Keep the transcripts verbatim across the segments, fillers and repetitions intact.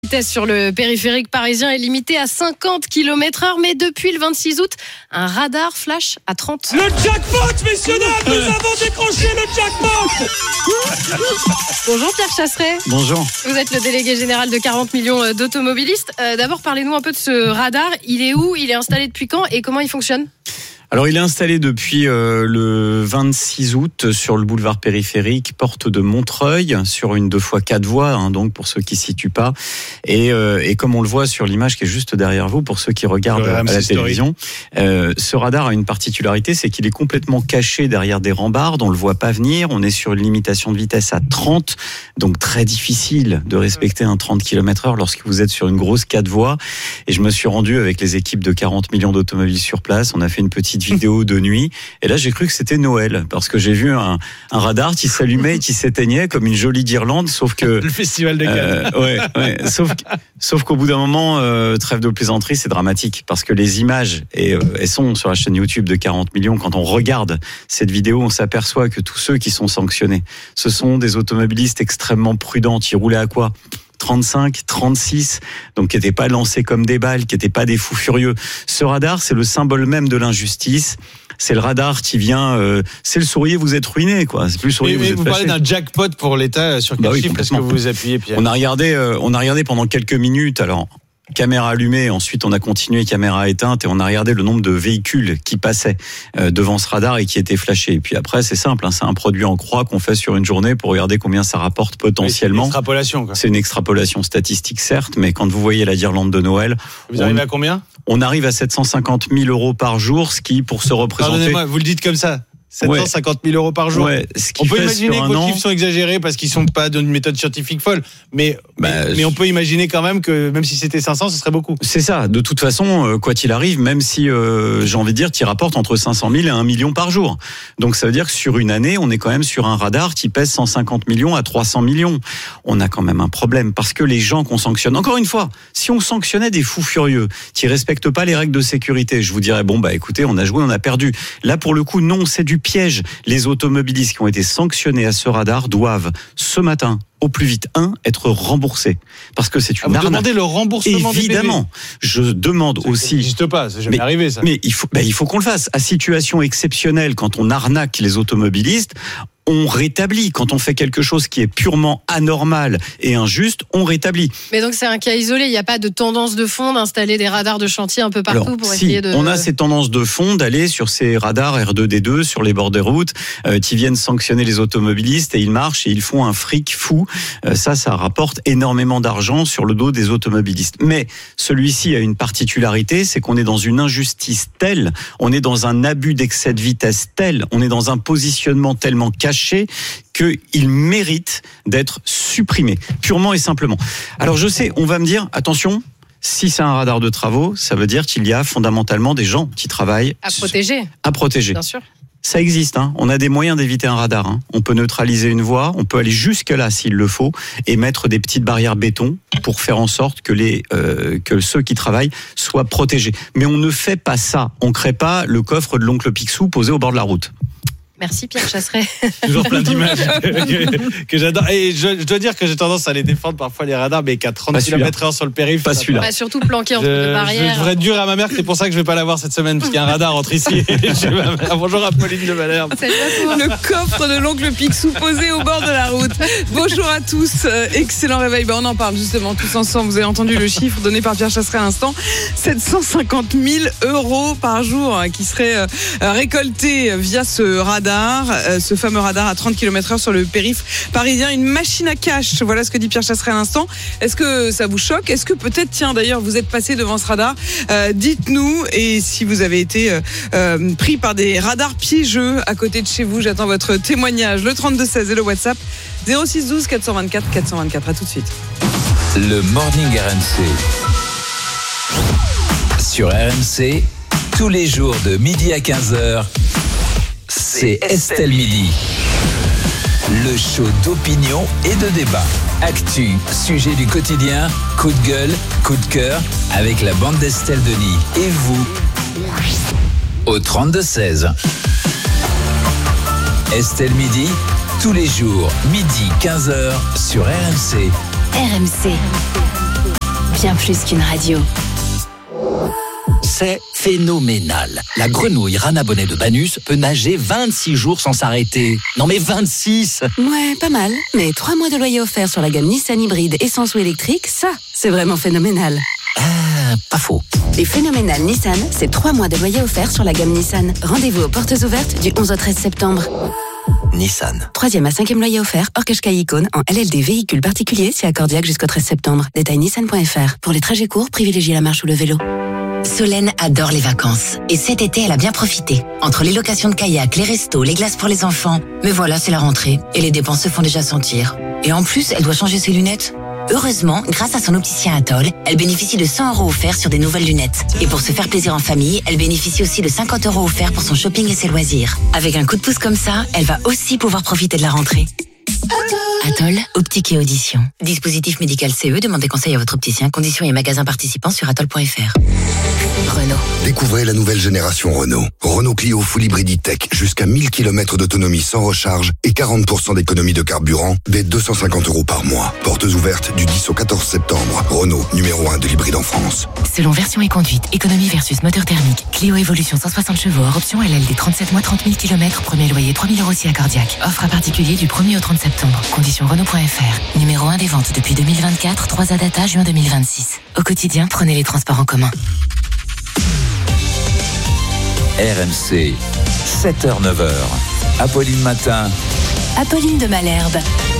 La vitesse sur le périphérique parisien est limitée à cinquante kilomètres heure, mais depuis le vingt-six août, un radar flash à trente. Le jackpot, messieurs dames, nous avons décroché le jackpot. Bonjour Pierre Chasseret. Bonjour. Vous êtes le délégué général de quarante millions d'automobilistes. Euh, d'abord, parlez-nous un peu de ce radar. Il est où ? Il est installé depuis quand et comment il fonctionne ? Alors, il est installé depuis euh, le vingt-six août sur le boulevard périphérique, porte de Montreuil, sur une deux fois quatre voies, hein, donc pour ceux qui ne se situent pas. Et, euh, et comme on le voit sur l'image qui est juste derrière vous, pour ceux qui regardent à la télévision, euh, ce radar a une particularité, c'est qu'il est complètement caché derrière des rambardes, on ne le voit pas venir, on est sur une limitation de vitesse à trente, donc très difficile de respecter un trente kilomètres heure lorsque vous êtes sur une grosse quatre voies. Et je me suis rendu avec les équipes de quarante millions d'automobiles sur place, on a fait une petite vidéo de nuit, et là j'ai cru que c'était Noël, parce que j'ai vu un, un radar qui s'allumait et qui s'éteignait comme une jolie guirlande, sauf que... Le festival de Cannes. Euh, ouais, ouais, sauf, sauf qu'au bout d'un moment, euh, trêve de plaisanterie, c'est dramatique, parce que les images, et euh, elles sont sur la chaîne YouTube de quarante millions, quand on regarde cette vidéo, on s'aperçoit que tous ceux qui sont sanctionnés, ce sont des automobilistes extrêmement prudents. Ils roulaient à quoi ? trente-cinq, trente-six, donc qui n'étaient pas lancés comme des balles, qui n'étaient pas des fous furieux. Ce radar, c'est le symbole même de l'injustice. C'est le radar qui vient, euh, c'est le sourire, vous êtes ruiné, quoi. C'est plus le sourire, mais, vous mais êtes vous fâché. parlez d'un jackpot pour l'État, sur quel bah oui, chiffre est-ce que vous vous appuyez, Pierre ? On a regardé, euh, on a regardé pendant quelques minutes, alors... caméra allumée, ensuite on a continué caméra éteinte et on a regardé le nombre de véhicules qui passaient devant ce radar et qui étaient flashés. Et puis après c'est simple, hein, c'est un produit en croix qu'on fait sur une journée pour regarder combien ça rapporte potentiellement. Oui, c'est une extrapolation, quoi. C'est une extrapolation statistique certes, mais quand vous voyez la guirlande de Noël, vous on, arrivez à combien ? On arrive à sept cent cinquante mille euros par jour, ce qui pour se représenter... Pardonnez-moi, vous le dites comme ça. sept cent cinquante mille euros par jour. Ouais, ce qui on peut fait imaginer sur que un vos an... chiffres sont exagérés parce qu'ils sont pas d'une méthode scientifique folle, mais, bah, mais, mais on peut imaginer quand même que même si c'était cinq cents, ce serait beaucoup. C'est ça. De toute façon, quoi qu'il arrive, même si euh, j'ai envie de dire, tu rapportes entre cinq cent mille et un million par jour. Donc ça veut dire que sur une année, on est quand même sur un radar qui pèse cent cinquante millions à trois cents millions. On a quand même un problème parce que les gens qu'on sanctionne, encore une fois, si on sanctionnait des fous furieux qui respectent pas les règles de sécurité, je vous dirais bon bah écoutez, on a joué, on a perdu. Là pour le coup, non, c'est du piège. Les automobilistes qui ont été sanctionnés à ce radar doivent ce matin au plus vite, un, être remboursés. Parce que c'est une ah, vous arnaque. Vous demandez le remboursement Évidemment. Je demande ça, aussi... Ça n'existe pas, c'est jamais mais, arrivé ça. Mais il faut, ben, il faut qu'on le fasse. À situation exceptionnelle, quand on arnaque les automobilistes, on rétablit. Quand on fait quelque chose qui est purement anormal et injuste, on rétablit. Mais donc c'est un cas isolé, il n'y a pas de tendance de fond d'installer des radars de chantier un peu partout. Alors, pour si, essayer de... on a ces tendances de fond d'aller sur ces radars R deux D deux sur les bords des routes euh, qui viennent sanctionner les automobilistes et ils marchent et ils font un fric fou. Euh, ça, ça rapporte énormément d'argent sur le dos des automobilistes. Mais celui-ci a une particularité, c'est qu'on est dans une injustice telle, on est dans un abus d'excès de vitesse tel, on est dans un positionnement tellement caché qu'il mérite d'être supprimé, purement et simplement. Alors je sais, on va me dire, attention, si c'est un radar de travaux, ça veut dire qu'il y a fondamentalement des gens qui travaillent... À protéger. À protéger. Bien sûr. Ça existe, hein. On a des moyens d'éviter un radar. Hein. On peut neutraliser une voie, on peut aller jusque-là s'il le faut, et mettre des petites barrières béton pour faire en sorte que, les, euh, que ceux qui travaillent soient protégés. Mais on ne fait pas ça. On ne crée pas le coffre de l'oncle Picsou posé au bord de la route. Merci Pierre Chasseret. Toujours plein d'images que, que j'adore. Et je, je dois dire que j'ai tendance à les défendre parfois les radars, mais qu'à trente kilomètres heure sur le périph'. Pas celui-là. Bah, surtout planqué entre je, deux barrières. Je devrais être dur à ma mère, c'est pour ça que je vais pas l'avoir cette semaine, parce qu'il y a un radar entre ici et chez ma mère. Bonjour à Pauline de Malherbe. Le coffre de l'oncle Picsou posé au bord de la route. Bonjour à tous, euh, excellent réveil. Ben, on en parle justement tous ensemble. Vous avez entendu le chiffre donné par Pierre Chasseret à l'instant. sept cent cinquante mille euros par jour hein, qui seraient euh, récoltés via ce radar. Euh, ce fameux radar à trente kilomètres heure sur le périph' parisien, une machine à cash. Voilà ce que dit Pierre Chasseret à l'instant. Est-ce que ça vous choque ? Est-ce que peut-être, tiens, d'ailleurs, vous êtes passé devant ce radar ? euh, Dites-nous, et si vous avez été euh, euh, pris par des radars piégeux à côté de chez vous, j'attends votre témoignage. Le trente-deux seize et le WhatsApp zéro six douze quatre cent vingt-quatre quatre cent vingt-quatre. À tout de suite. Le Morning R M C. Sur R M C, tous les jours de midi à quinze heures, c'est Estelle Midi. Le show d'opinion et de débat. Actu, sujet du quotidien, coup de gueule, coup de cœur, avec la bande d'Estelle Denis. Et vous, au trente-deux seize. Estelle Midi, tous les jours, midi quinze heures, sur R M C. R M C. bien plus qu'une radio. C'est phénoménal. La grenouille Rana Bonnet de Banus peut nager vingt-six jours sans s'arrêter. Non mais vingt-six! Ouais, pas mal. Mais trois mois de loyer offert sur la gamme Nissan hybride essence ou électrique, ça, c'est vraiment phénoménal. Ah, pas faux. Les phénoménales Nissan, c'est trois mois de loyer offert sur la gamme Nissan. Rendez-vous aux portes ouvertes du onze au treize septembre. Nissan. Troisième à cinquième loyer offert, hors Qashqai Icône, en L L D véhicule particulier, c'est accordiaque jusqu'au treize septembre. Détail nissan point f r. Pour les trajets courts, privilégiez la marche ou le vélo. Solène adore les vacances. Et cet été, elle a bien profité. Entre les locations de kayak, les restos, les glaces pour les enfants. Mais voilà, c'est la rentrée. Et les dépenses se font déjà sentir. Et en plus, elle doit changer ses lunettes. Heureusement, grâce à son opticien Atoll, elle bénéficie de cent euros offerts sur des nouvelles lunettes. Et pour se faire plaisir en famille, elle bénéficie aussi de cinquante euros offerts pour son shopping et ses loisirs. Avec un coup de pouce comme ça, elle va aussi pouvoir profiter de la rentrée. Atoll, optique et audition. Dispositif médical C E, demandez conseil à votre opticien. Conditions et magasins participants sur atoll point f r. Renault. Découvrez la nouvelle génération Renault. Renault Clio Full Hybrid E-Tech, jusqu'à mille kilomètres d'autonomie sans recharge et quarante pour cent d'économie de carburant, dès deux cent cinquante euros par mois. Portes ouvertes du dix au quatorze septembre. Renault, numéro un de l'hybride en France. Selon version et conduite, économie versus moteur thermique. Clio Evolution cent soixante chevaux, hors option L L D trente-sept mois trente mille kilomètres, premier loyer trois mille euros si accordiaque. Offre à particulier du premier au trente septembre. Conditions Renault point f r. Numéro un des ventes depuis deux mille vingt-quatre, trois A data juin deux mille vingt-six. Au quotidien, prenez les transports en commun. R M C, sept heures neuf heures. Apolline Matin. Apolline de Malherbe.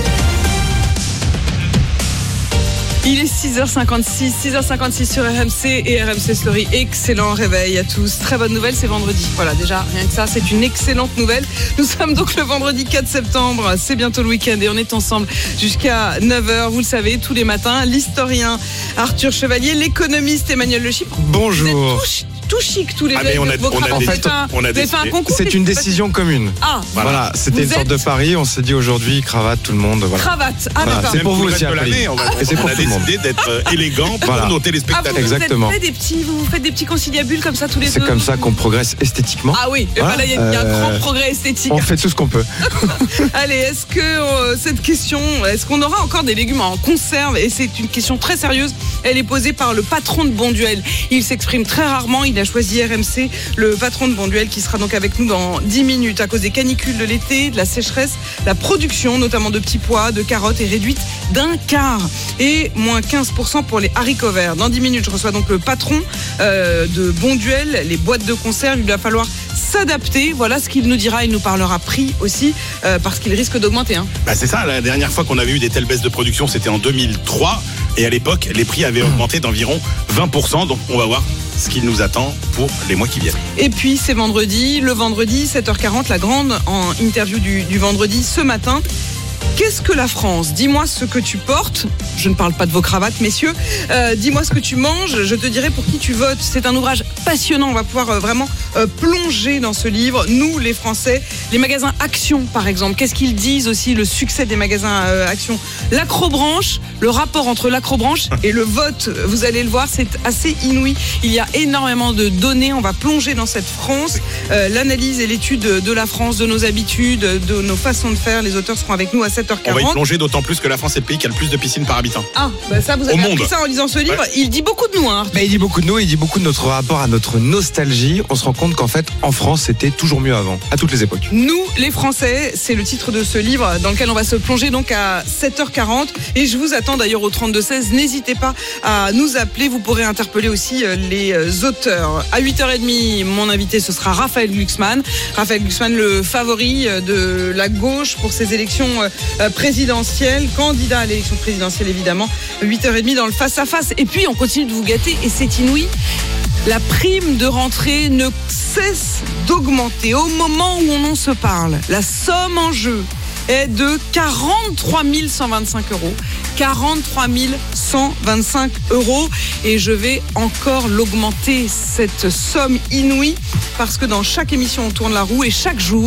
Il est six heures cinquante-six, six heures cinquante-six sur R M C et R M C Story. Excellent réveil à tous. Très bonne nouvelle, c'est vendredi. Voilà, déjà, rien que ça, c'est une excellente nouvelle. Nous sommes donc le vendredi quatre septembre. C'est bientôt le week-end et on est ensemble jusqu'à neuf heures. Vous le savez, tous les matins. L'historien Arthur Chevalier, l'économiste Emmanuel Le Chypre. Bonjour. Tout chic tous les ah deux. Mais on a, vos on a, en des, fait, un, on a fait un concours. C'est une décision commune. Ah, voilà. voilà c'était une sorte de pari. On s'est dit aujourd'hui cravate tout le monde. Voilà. Cravate. Ah, voilà. C'est pour vous aussi. On, Et c'est pour on a tout le monde. décidé d'être élégant pour voilà. nos téléspectateurs. Ah, vous Exactement. Vous faites des petits, vous faites des petits conciliabules comme ça tous les deux. C'est comme ça qu'on progresse esthétiquement. Ah oui. Voilà. Et ben là, il y a un euh, grand progrès esthétique. On fait tout ce qu'on peut. Allez, est-ce que euh, cette question, est-ce qu'on aura encore des légumes en conserve? Et c'est une question très sérieuse. Elle est posée par le patron de Bonduel. Il s'exprime très rarement. Il a choisi R M C, le patron de Bonduel, qui sera donc avec nous dans dix minutes. À cause des canicules de l'été, de la sécheresse, la production, notamment de petits pois, de carottes, est réduite d'un quart. Et moins quinze pour cent pour les haricots verts. Dans dix minutes, je reçois donc le patron euh, de Bonduel. Les boîtes de conserve, il va falloir s'adapter. Voilà ce qu'il nous dira. Il nous parlera prix aussi, euh, parce qu'il risque d'augmenter. Hein. Bah c'est ça, la dernière fois qu'on avait eu des telles baisses de production, c'était en deux mille trois. Et à l'époque, les prix avaient augmenté d'environ vingt pour cent. Donc on va voir ce qui nous attend pour les mois qui viennent. Et puis c'est vendredi, le vendredi, sept heures quarante, la grande en interview du, du vendredi ce matin. Qu'est-ce que la France? Dis-moi ce que tu portes. Je ne parle pas de vos cravates, messieurs. Euh, dis-moi ce que tu manges. Je te dirai pour qui tu votes. C'est un ouvrage passionnant. On va pouvoir euh, vraiment euh, plonger dans ce livre. Nous, les Français, les magasins Action, par exemple. Qu'est-ce qu'ils disent aussi, le succès des magasins euh, Action? L'acrobranche, le rapport entre l'acrobranche et le vote. Vous allez le voir, c'est assez inouï. Il y a énormément de données. On va plonger dans cette France. Euh, l'analyse et l'étude de la France, de nos habitudes, de nos façons de faire. Les auteurs seront avec nous à sept heures quarante. On va y plonger, d'autant plus que la France est le pays qui a le plus de piscines par habitant. Ah, bah ça, vous avez Au appris monde. ça en lisant ce livre. Ouais. Il dit beaucoup de nous, hein. Mais il dit beaucoup de nous, il dit beaucoup de notre rapport à notre nostalgie. On se rend compte qu'en fait, en France, c'était toujours mieux avant, à toutes les époques. Nous, les Français, c'est le titre de ce livre dans lequel on va se plonger donc à sept heures quarante. Et je vous attends d'ailleurs au trente-deux seize. N'hésitez pas à nous appeler. Vous pourrez interpeller aussi les auteurs. À huit heures trente, mon invité, ce sera Raphaël Glucksmann. Raphaël Glucksmann, le favori de la gauche pour ces élections présidentielles. Candidat à l'élection présidentielle, évidemment. huit heures trente dans le face-à-face. Et puis, on continue de vous gâter et c'est inouï. La prime de rentrée ne cesse d'augmenter. Au moment où on en se parle, la somme en jeu est de quarante-trois mille cent vingt-cinq euros. quarante-trois mille cent vingt-cinq euros. Et je vais encore l'augmenter, cette somme inouïe, parce que dans chaque émission, on tourne la roue et chaque jour,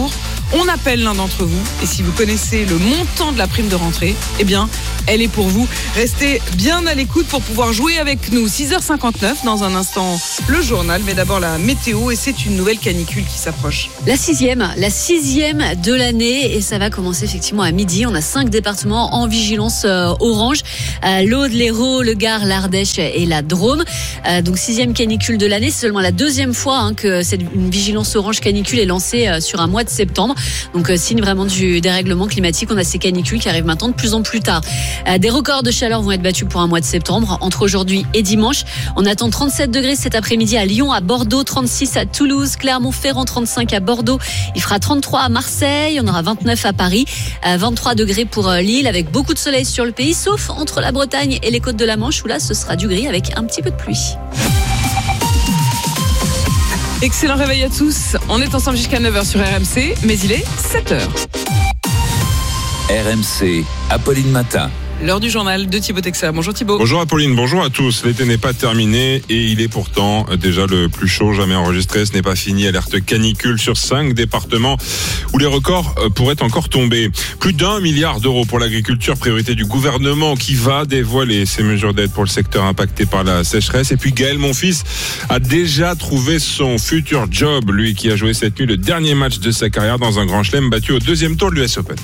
On appelle l'un d'entre vous et si vous connaissez le montant de la prime de rentrée, eh bien, elle est pour vous. Restez bien à l'écoute pour pouvoir jouer avec nous. six heures cinquante-neuf, dans un instant, le journal, mais d'abord la météo et c'est une nouvelle canicule qui s'approche. La sixième, la sixième de l'année et ça va commencer effectivement à midi. On a cinq départements en vigilance euh, orange, euh, l'Aude, l'Hérault, le Gard, l'Ardèche et la Drôme. Euh, donc sixième canicule de l'année, c'est seulement la deuxième fois hein, que cette une vigilance orange canicule est lancée euh, sur un mois de septembre. Donc euh, signe vraiment du dérèglement climatique. On a ces canicules qui arrivent maintenant de plus en plus tard. Euh, des records de chaleur vont être battus pour un mois de septembre entre aujourd'hui et dimanche. On attend trente-sept degrés cet après-midi à Lyon, à Bordeaux, trente-six à Toulouse, Clermont-Ferrand, trente-cinq à Bordeaux. Il fera trente-trois à Marseille, on aura vingt-neuf à Paris, vingt-trois degrés pour Lille avec beaucoup de soleil sur le pays, sauf entre la Bretagne et les côtes de la Manche où là ce sera du gris avec un petit peu de pluie. Excellent réveil à tous. On est ensemble jusqu'à neuf heures sur R M C, mais il est sept heures. R M C, Apolline Matin. L'heure du journal de Thibaut Texer. Bonjour Thibaut. Bonjour Apolline, bonjour à tous. L'été n'est pas terminé et il est pourtant déjà le plus chaud jamais enregistré. Ce n'est pas fini. Alerte canicule sur cinq départements où les records pourraient encore tomber. Plus d'un milliard d'euros pour l'agriculture, priorité du gouvernement qui va dévoiler ses mesures d'aide pour le secteur impacté par la sécheresse. Et puis Gaël Monfils a déjà trouvé son futur job. Lui qui a joué cette nuit le dernier match de sa carrière dans un grand chelem battu au deuxième tour de l'U S Open.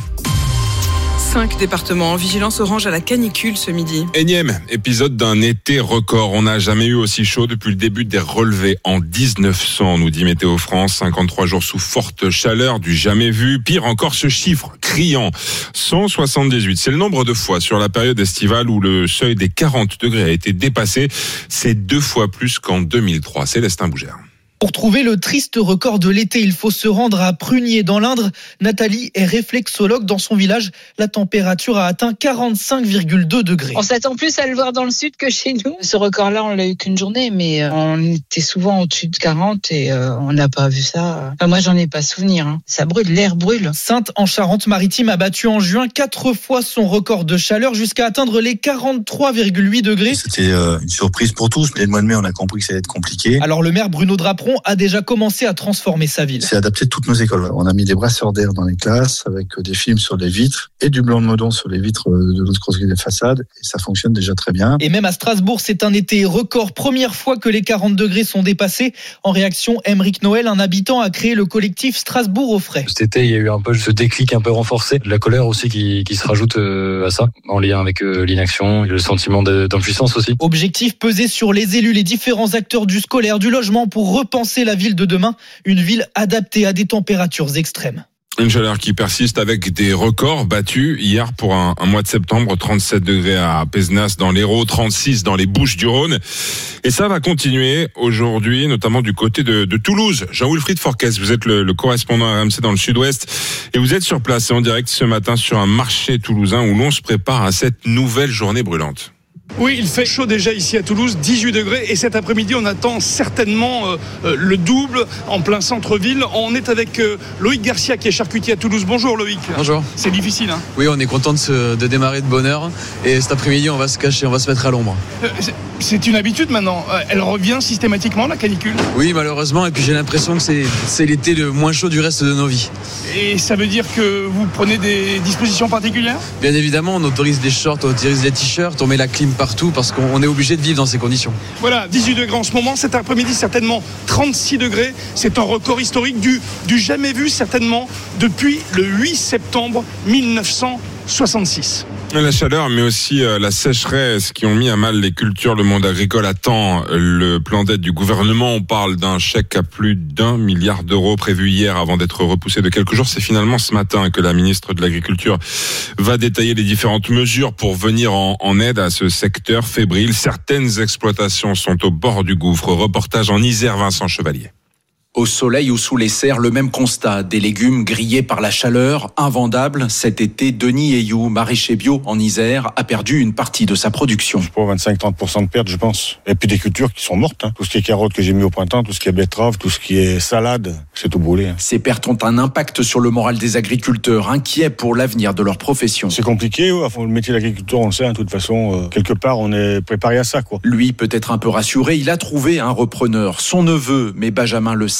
Cinq départements en vigilance orange à la canicule ce midi. Énième épisode d'un été record. On n'a jamais eu aussi chaud depuis le début des relevés en dix-neuf cents, nous dit Météo France. cinquante-trois jours sous forte chaleur, du jamais vu. Pire encore, ce chiffre criant, cent soixante-dix-huit. C'est le nombre de fois sur la période estivale où le seuil des quarante degrés a été dépassé. C'est deux fois plus qu'en deux mille trois. Célestin Bougère. Pour trouver le triste record de l'été, il faut se rendre à Prunier dans l'Indre. Nathalie est réflexologue. Dans son village, la température a atteint quarante-cinq virgule deux degrés. On s'attend plus à le voir dans le sud que chez nous. Ce record-là, on l'a eu qu'une journée, mais on était souvent au-dessus de quarante et euh, on n'a pas vu ça. Enfin, moi, j'en ai pas souvenir. Hein. Ça brûle, l'air brûle. Saintes, en Charente-Maritime, a battu en juin quatre fois son record de chaleur jusqu'à atteindre les quarante-trois virgule huit degrés. C'était euh, une surprise pour tous. Dès le mois de mai, on a compris que ça allait être compliqué. Alors le maire Bruno Draperon a déjà commencé à transformer sa ville. C'est adapté de toutes nos écoles. On a mis des brasseurs d'air dans les classes avec des films sur les vitres et du blanc de Meudon sur les vitres de l'autre côté des façades et ça fonctionne déjà très bien. Et même à Strasbourg, c'est un été record. Première fois que les quarante degrés sont dépassés. En réaction, Aymeric Noël, un habitant, a créé le collectif Strasbourg au frais. Cet été, il y a eu un peu ce déclic un peu renforcé, de la colère aussi qui, qui se rajoute à ça, en lien avec l'inaction et le sentiment d'impuissance aussi. Objectif, peser sur les élus, les différents acteurs du scolaire, du logement pour repenser la ville de demain, une ville adaptée à des températures extrêmes. Une chaleur qui persiste avec des records battus hier pour un, un mois de septembre, trente-sept degrés à Pézenas dans l'Hérault, trente-six dans les Bouches-du-Rhône. Et ça va continuer aujourd'hui, notamment du côté de, de Toulouse. Jean-Wilfried Forquès, vous êtes le, le correspondant R M C dans le sud-ouest et vous êtes sur place et en direct ce matin sur un marché toulousain où l'on se prépare à cette nouvelle journée brûlante. Oui, il fait chaud déjà ici à Toulouse, dix-huit degrés. Et cet après-midi, on attend certainement euh, euh, le double en plein centre-ville. On est avec euh, Loïc Garcia qui est charcutier à Toulouse. Bonjour Loïc. Bonjour. C'est difficile, hein? Oui, on est content de, se, de démarrer de bonne heure. Et cet après-midi, on va se cacher, on va se mettre à l'ombre. Euh, c'est, c'est une habitude maintenant. Elle revient systématiquement, la canicule? Oui, malheureusement. Et puis j'ai l'impression que c'est, c'est l'été le moins chaud du reste de nos vies. Et ça veut dire que vous prenez des dispositions particulières? Bien évidemment, on autorise des shorts, on autorise des t-shirts, on met la clim partout parce qu'on est obligé de vivre dans ces conditions. Voilà, dix-huit degrés en ce moment, cet après-midi certainement trente-six degrés, c'est un record historique du, du jamais vu certainement depuis le huit septembre mille neuf cent soixante-six. La chaleur, mais aussi la sécheresse qui ont mis à mal les cultures. Le monde agricole attend le plan d'aide du gouvernement. On parle d'un chèque à plus d'un milliard d'euros prévu hier avant d'être repoussé de quelques jours. C'est finalement ce matin que la ministre de l'Agriculture va détailler les différentes mesures pour venir en, en aide à ce secteur fébrile. Certaines exploitations sont au bord du gouffre. Reportage en Isère, Vincent Chevalier. Au soleil ou sous les serres, le même constat. Des légumes grillés par la chaleur, invendables. Cet été, Denis Ayou, maraîcher bio en Isère, a perdu une partie de sa production. Je prends vingt-cinq à trente pour cent de perte, je pense. Et puis des cultures qui sont mortes. Hein. Tout ce qui est carottes que j'ai mis au printemps, tout ce qui est betterave, tout ce qui est salade, c'est tout brûlé. Hein. Ces pertes ont un impact sur le moral des agriculteurs, inquiets pour l'avenir de leur profession. C'est compliqué, ouais. Le métier d'agriculteur, on le sait, hein, de toute façon. Euh, quelque part, on est préparé à ça, quoi. Lui, peut-être un peu rassuré, il a trouvé un repreneur. Son neveu, mais Benjamin le sait.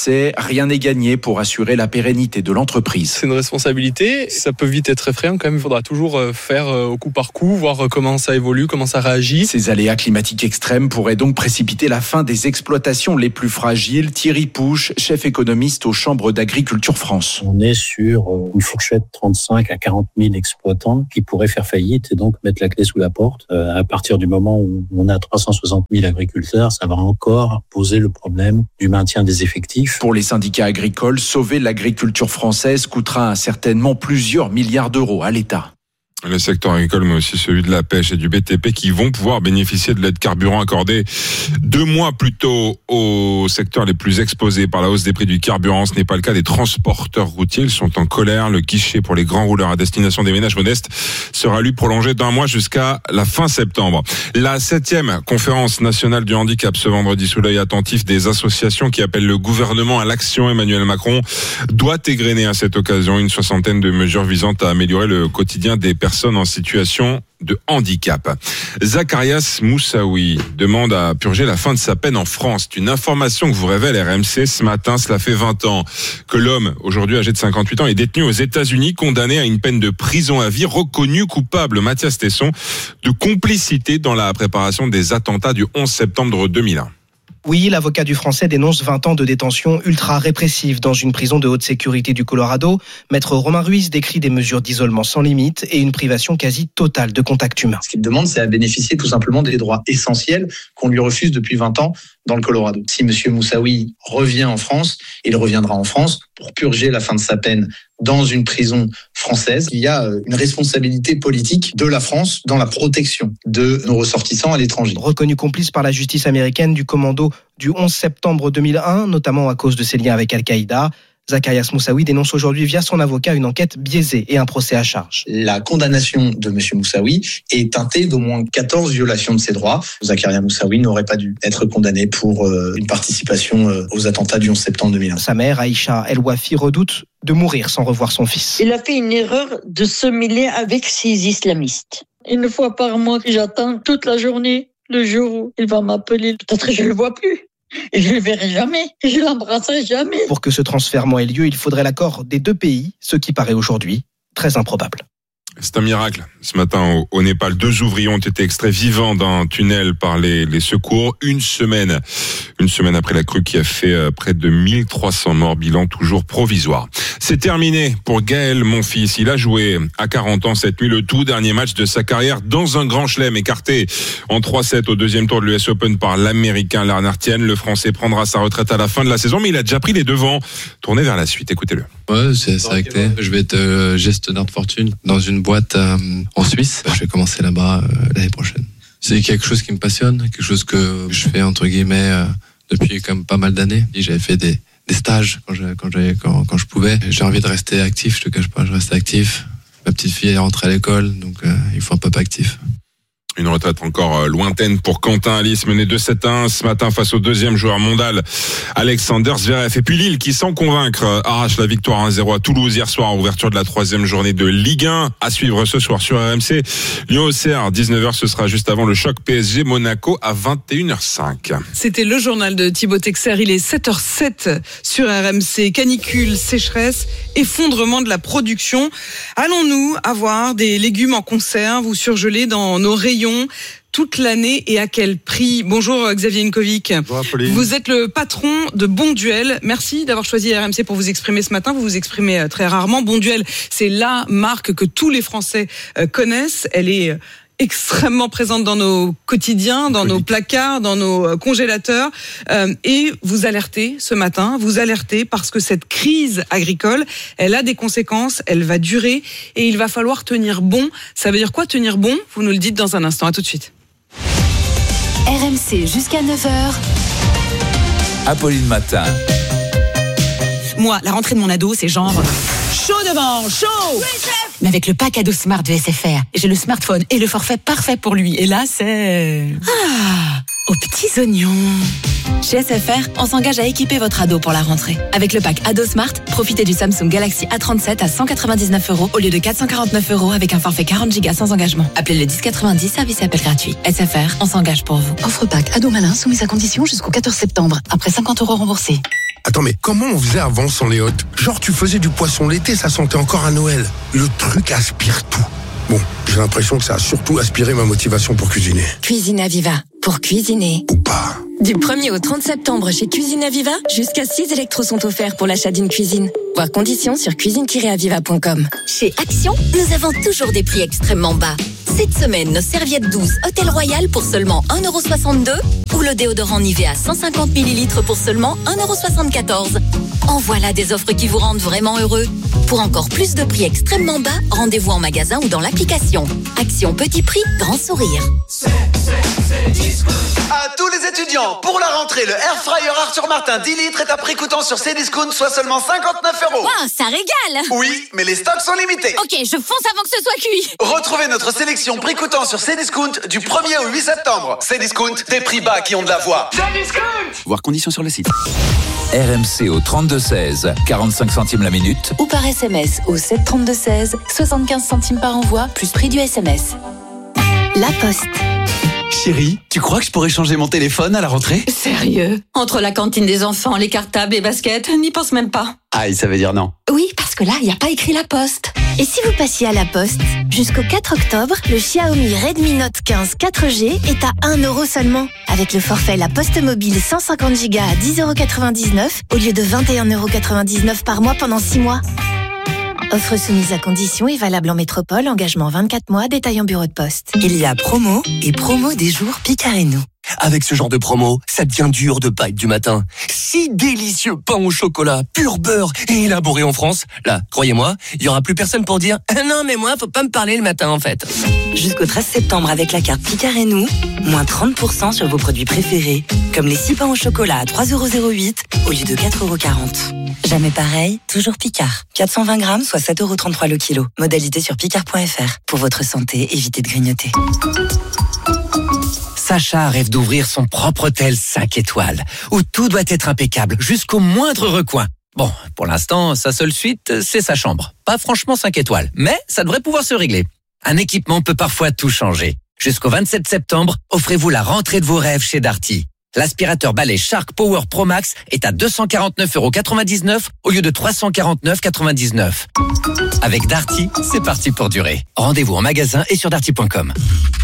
Français, rien n'est gagné pour assurer la pérennité de l'entreprise. C'est une responsabilité, ça peut vite être effrayant quand même, il faudra toujours faire au coup par coup, voir comment ça évolue, comment ça réagit. Ces aléas climatiques extrêmes pourraient donc précipiter la fin des exploitations les plus fragiles. Thierry Pouche, chef économiste aux chambres d'agriculture France. On est sur une fourchette trente-cinq à quarante mille exploitants qui pourraient faire faillite et donc mettre la clé sous la porte. Euh, à partir du moment où on a trois cent soixante mille agriculteurs, ça va encore poser le problème du maintien des effectifs. Pour les syndicats agricoles, sauver l'agriculture française coûtera certainement plusieurs milliards d'euros à l'État. Le secteur agricole, mais aussi celui de la pêche et du B T P qui vont pouvoir bénéficier de l'aide carburant accordée deux mois plus tôt aux secteurs les plus exposés par la hausse des prix du carburant. Ce n'est pas le cas des transporteurs routiers. Ils sont en colère. Le guichet pour les grands rouleurs à destination des ménages modestes sera lui prolongé d'un mois jusqu'à la fin septembre. La septième conférence nationale du handicap ce vendredi sous l'œil attentif des associations qui appellent le gouvernement à l'action. Emmanuel Macron doit égrener à cette occasion une soixantaine de mesures visant à améliorer le quotidien des personnes en situation de handicap. Zacharias Moussaoui demande à purger la fin de sa peine en France. C'est une information que vous révèle R M C ce matin. Cela fait vingt ans que l'homme, aujourd'hui âgé de cinquante-huit ans, est détenu aux États-Unis, condamné à une peine de prison à vie, reconnu coupable, Mathias Tesson, de complicité dans la préparation des attentats du onze septembre deux mille un. Oui, l'avocat du Français dénonce vingt ans de détention ultra répressive dans une prison de haute sécurité du Colorado. Maître Romain Ruiz décrit des mesures d'isolement sans limite et une privation quasi totale de contact humain. Ce qu'il demande, c'est à bénéficier tout simplement des droits essentiels qu'on lui refuse depuis vingt ans dans le Colorado. Si M. Moussaoui revient en France, il reviendra en France pour purger la fin de sa peine dans une prison française. Il y a une responsabilité politique de la France dans la protection de nos ressortissants à l'étranger. Reconnu complice par la justice américaine du commando du onze septembre deux mille un, notamment à cause de ses liens avec Al-Qaïda, Zacharias Moussaoui dénonce aujourd'hui via son avocat une enquête biaisée et un procès à charge. La condamnation de M. Moussaoui est teintée d'au moins quatorze violations de ses droits. Zacharias Moussaoui n'aurait pas dû être condamné pour euh, une participation euh, aux attentats du onze septembre deux mille un. Sa mère, Aïcha El Wafi, redoute de mourir sans revoir son fils. Il a fait une erreur de se mêler avec ces islamistes. Une fois par mois, j'attends toute la journée le jour où il va m'appeler. Peut-être que je ne le vois plus. Et je ne le verrai jamais, et je ne l'embrasserai jamais. Pour que ce transfèrement ait lieu, il faudrait l'accord des deux pays, ce qui paraît aujourd'hui très improbable. C'est un miracle. Ce matin, au, au Népal, deux ouvriers ont été extraits vivants d'un tunnel par les, les secours. Une semaine, une semaine après la crue qui a fait euh, près de mille trois cents morts, bilan toujours provisoire. C'est terminé pour Gaël Monfils. Il a joué à quarante ans cette nuit le tout dernier match de sa carrière dans un grand chelem, écarté en trois sept au deuxième tour de l'U S Open par l'Américain Lennart Thiène. Le Français prendra sa retraite à la fin de la saison, mais il a déjà pris les devants. Tournez vers la suite, écoutez-le. Ouais, c'est, c'est acté. Je vais être euh, gestionnaire de fortune dans une boîte euh, en Suisse. Je vais commencer là-bas euh, l'année prochaine. C'est quelque chose qui me passionne, quelque chose que je fais entre guillemets euh, depuis quand même pas mal d'années. Et j'avais fait des, des stages quand je, quand, j'avais, quand, quand je pouvais. J'ai envie de rester actif, je te cache pas, je reste actif. Ma petite fille est rentrée à l'école, donc euh, il faut un papa actif. Une retraite encore lointaine pour Quentin Alice, mené deux sept à un ce matin face au deuxième joueur mondial, Alexander Zverev. Et puis Lille, qui sans convaincre, arrache la victoire un zéro à Toulouse hier soir, ouverture de la troisième journée de Ligue un. À suivre ce soir sur R M C. Lyon-Auxerre, dix-neuf heures, ce sera juste avant le choc P S G Monaco à vingt et une heures cinq. C'était le journal de Thibaut Texer. Il est sept heures sept sur R M C. Canicule, sécheresse, effondrement de la production. Allons-nous avoir des légumes en conserve ou surgelés dans nos rayons toute l'année et à quel prix? Bonjour Xavier Inkovic. Bonjour Pauline. Vous êtes le patron de Bonduel. Merci d'avoir choisi R M C pour vous exprimer ce matin. Vous vous exprimez très rarement. Bonduel, c'est la marque que tous les Français connaissent. Elle est extrêmement présente dans nos quotidiens, dans nos placards, dans nos congélateurs. Euh, et vous alertez ce matin, vous alertez parce que cette crise agricole, elle a des conséquences, elle va durer et il va falloir tenir bon. Ça veut dire quoi tenir bon? Vous nous le dites dans un instant. À tout de suite. R M C jusqu'à neuf heures. Apolline Matin. Moi, la rentrée de mon ado, c'est genre chaud devant, chaud. Oui, chef. Mais avec le pack ado Smart de S F R, j'ai le smartphone et le forfait parfait pour lui. Et là, c'est ah, aux petits oignons. Chez S F R, on s'engage à équiper votre ado pour la rentrée. Avec le pack ado Smart, profitez du Samsung Galaxy A trente-sept à cent quatre-vingt-dix-neuf euros au lieu de quatre cent quarante-neuf euros avec un forfait quarante gigas sans engagement. Appelez le dix quatre-vingt-dix, service et appel gratuit. S F R, on s'engage pour vous. Offre pack ado malin soumise à condition jusqu'au quatorze septembre. Après cinquante euros remboursés. Attends, mais comment on faisait avant sans les hôtes? Genre, tu faisais du poisson l'été, ça sentait encore à Noël. Le truc aspire tout. Bon, j'ai l'impression que ça a surtout aspiré ma motivation pour cuisiner. Cuisine Aviva, pour cuisiner. Ou pas. Du premier au trente septembre chez Cuisine Aviva, jusqu'à six électros sont offerts pour l'achat d'une cuisine. Voir conditions sur cuisine tiret aviva point com. Chez Action, nous avons toujours des prix extrêmement bas. Cette semaine, nos serviettes douces Hôtel Royal pour seulement un euro soixante-deux ou le déodorant Nivea cent cinquante millilitres pour seulement un euro soixante-quatorze. En voilà des offres qui vous rendent vraiment heureux. Pour encore plus de prix extrêmement bas, rendez-vous en magasin ou dans l'application. Action petit prix, grand sourire. C'est, c'est, c'est Discount. À tous les étudiants, pour la rentrée, le Air Fryer Arthur Martin dix litres est à prix coûtant sur Cdiscount, soit seulement cinquante-neuf euros. Wow, ça régale. Oui, mais les stocks sont limités. Ok, je fonce avant que ce soit cuit. Retrouvez notre sélection prix coûtant sur Cdiscount du premier au huit septembre. Cdiscount, des prix bas qui ont de la voix. Cdiscount. Voir conditions sur le site. R M C au trente-deux seize, quarante-cinq centimes la minute. Ou par S M S au sept trente-deux seize, soixante-quinze centimes par envoi, plus prix du S M S. La Poste. Chérie, tu crois que je pourrais changer mon téléphone à la rentrée? Sérieux? Entre la cantine des enfants, les cartables, les baskets, n'y pense même pas. Aïe, ça veut dire non. Oui, parce que là, il n'y a pas écrit La Poste. Et si vous passiez à La Poste, jusqu'au quatre octobre, le Xiaomi Redmi Note quinze quatre G est à un euro seulement. Avec le forfait La Poste Mobile cent cinquante giga à dix euros quatre-vingt-dix-neuf au lieu de vingt et un euros quatre-vingt-dix-neuf par mois pendant six mois. Offre soumise à conditions et valable en métropole, engagement vingt-quatre mois, détail en bureau de poste. Il y a promo et promo des jours Picard et nous. Avec ce genre de promo, ça devient dur de pas être du matin. Si délicieux pain au chocolat, pur beurre et élaboré en France. Là, croyez-moi, il y aura plus personne pour dire ah non mais moi faut pas me parler le matin en fait. Jusqu'au treize septembre avec la carte Picard et nous, moins trente pour cent sur vos produits préférés, comme les six pains au chocolat à trois euros zéro huit au lieu de quatre euros quarante. Jamais pareil, toujours Picard. quatre cent vingt grammes, soit sept euros trente-trois le kilo. Modalité sur picard point f r. Pour votre santé, évitez de grignoter. Sacha rêve d'ouvrir son propre hôtel cinq étoiles, où tout doit être impeccable, jusqu'au moindre recoin. Bon, pour l'instant, sa seule suite, c'est sa chambre. Pas franchement cinq étoiles, mais ça devrait pouvoir se régler. Un équipement peut parfois tout changer. Jusqu'au vingt-sept septembre, offrez-vous la rentrée de vos rêves chez Darty. L'aspirateur balai Shark Power Pro Max est à deux cent quarante-neuf euros quatre-vingt-dix-neuf au lieu de trois cent quarante-neuf euros quatre-vingt-dix-neuf. Avec Darty, c'est parti pour durer. Rendez-vous en magasin et sur darty point com.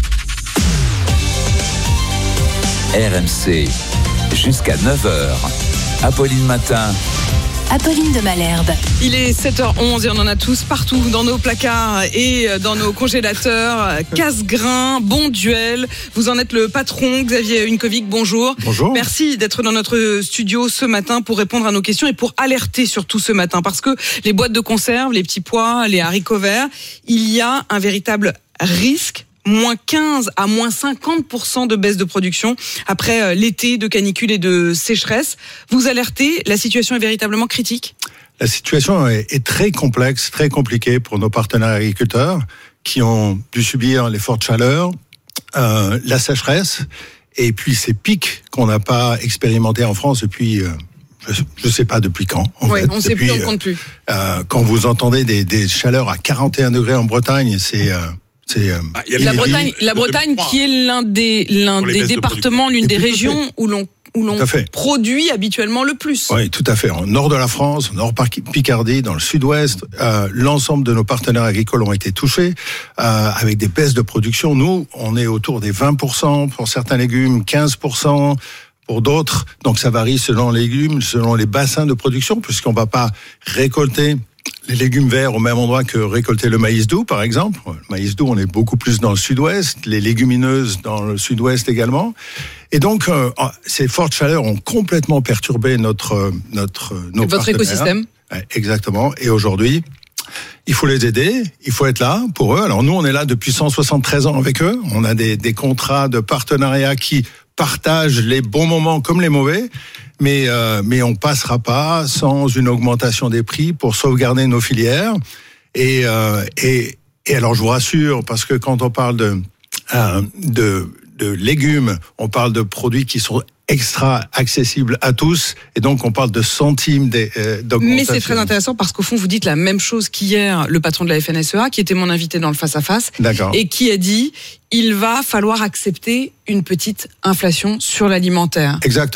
R M C, jusqu'à neuf heures. Apolline Matin. Apolline de Malherbe. Il est sept heures onze et on en a tous partout dans nos placards et dans nos congélateurs. Casse-grain, bon duel. Vous en êtes le patron, Xavier Unkovic, bonjour. Bonjour. Merci d'être dans notre studio ce matin pour répondre à nos questions et pour alerter surtout ce matin. Parce que les boîtes de conserve, les petits pois, les haricots verts, il y a un véritable risque. Moins quinze à moins cinquante pour cent de baisse de production après l'été de canicule et de sécheresse. Vous alertez, la situation est véritablement critique ? La situation est, est très complexe, très compliquée pour nos partenaires agriculteurs qui ont dû subir les fortes chaleurs, euh, la sécheresse et puis ces pics qu'on n'a pas expérimentés en France depuis... Euh, je ne sais pas depuis quand. Oui, fait. on ne sait depuis, plus, on ne compte plus. Euh, quand vous entendez des, des chaleurs à quarante et un degrés en Bretagne, c'est... Euh, C'est, euh, ah, la Bretagne, la Bretagne qui est l'un des, l'un des départements, l'une des régions où l'on, où l'on produit habituellement le plus. Oui, tout à fait. Au nord de la France, au nord Picardie, dans le sud-ouest, euh, l'ensemble de nos partenaires agricoles ont été touchés euh, avec des baisses de production. Nous, on est autour des vingt pour cent pour certains légumes, quinze pour cent pour d'autres. Donc ça varie selon les légumes, selon les bassins de production, puisqu'on va pas récolter les légumes verts au même endroit que récolter le maïs doux, par exemple. Le maïs doux, on est beaucoup plus dans le sud-ouest, les légumineuses dans le sud-ouest également. Et donc, euh, ces fortes chaleurs ont complètement perturbé notre, notre, nos Votre partenaires. écosystème. Ouais, exactement. Et aujourd'hui, il faut les aider, il faut être là pour eux. Alors nous, on est là depuis cent soixante-treize ans avec eux. On a des, des contrats de partenariat qui partagent les bons moments comme les mauvais. Mais, euh, mais on passera pas sans une augmentation des prix pour sauvegarder nos filières. Et, euh, et, et alors, je vous rassure, parce que quand on parle de, euh, de, de légumes, on parle de produits qui sont extra accessibles à tous. Et donc, on parle de centimes euh, d'augmentation. Mais c'est très intéressant parce qu'au fond, vous dites la même chose qu'hier, le patron de la F N S E A, qui était mon invité dans le face-à-face. D'accord. Et qui a dit, il va falloir accepter une petite inflation sur l'alimentaire. Exactement.